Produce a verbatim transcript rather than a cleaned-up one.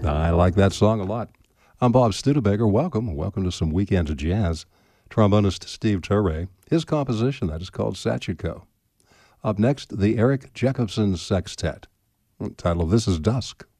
I like that song a lot. I'm Bob Studebaker. Welcome. Welcome to some Weekend Jazz. Trombonist Steve Turre. His composition, that is called Sachiko. Up next, the Eric Jacobson Sextet. The title of this is Dusk.